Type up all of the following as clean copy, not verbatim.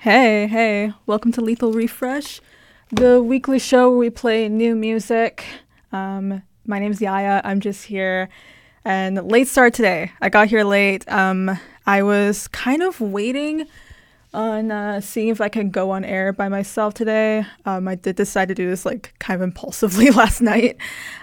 Hey, welcome to Lethal Refresh, the weekly show where we play new music. My name's Yaya. I'm just here, and late start today. I got here late. I was kind of waiting on seeing if I can go on air by myself today. I did decide to do this like kind of impulsively last night.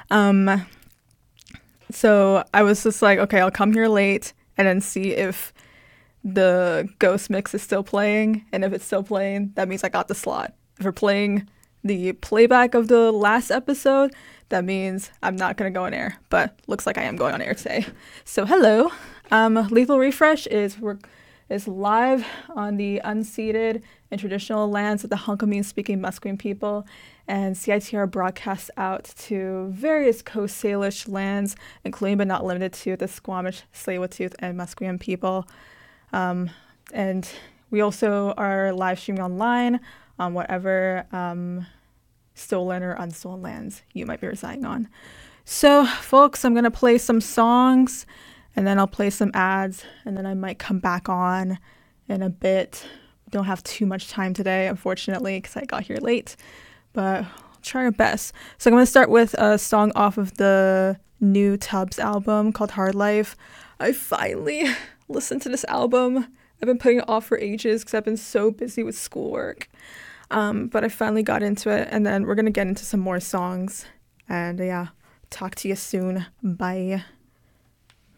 So I was just like, okay, I'll come here late and then see if the ghost mix is still playing, and if it's still playing, that means I got the slot. If we're playing the playback of the last episode, that means I'm not gonna go on air, but looks like I am going on air today. So hello. Lethal Refresh is live on the unceded and traditional lands of the Hunkaminam speaking Musqueam people, and CITR broadcasts out to various Coast Salish lands, including but not limited to the Squamish, Tsleil-Waututh, and Musqueam people. And we also are live streaming online on whatever stolen or unstolen lands you might be residing on. So, folks, I'm going to play some songs, and then I'll play some ads, and then I might come back on in a bit. Don't have too much time today, unfortunately, because I got here late, but I'll try our best. So I'm going to start with a song off of the new Tubbs album called Hard Life. I finally listened to this album. I've been putting it off for ages because I've been so busy with schoolwork. But I finally got into it, and then we're going to get into some more songs. And yeah, talk to you soon. Bye.